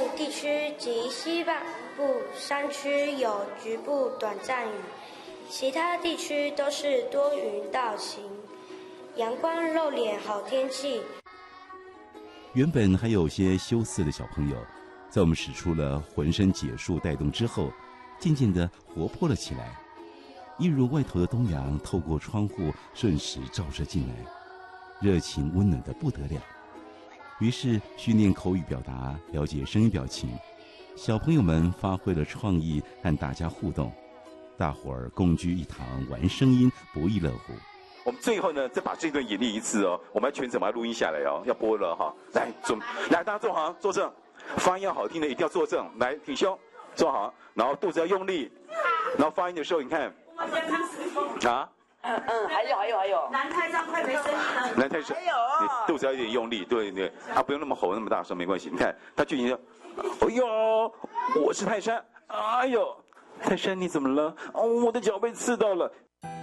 地区及西半部山区有局部短暂雨，其他地区都是多云到晴，阳光露脸好天气。 原本还有些羞涩的小朋友，在我们使出了浑身解数带动之后，渐渐地活泼了起来，一如外头的东阳透过窗户瞬时照射进来，热情温暖得不得了。于是训练口语表达，了解声音表情，小朋友们发挥了创意和大家互动，大伙儿共聚一堂玩声音，不亦乐乎。 我们最后呢，再把这段演练一次哦，我们要全程把它录音下来哦，要播了哈。来，大家坐好，坐正，发音要好听的一定要坐正，来挺胸，坐好，然后肚子要用力，然后发音的时候你看，啊。 还有，男太张快没声音了。 男太张，你肚子要有点用力，对，不用那么吼那么大声，没关系。你看他剧情就，哎呦，我是泰山，哎呦，泰山你怎么了？哦，我的脚被刺到了。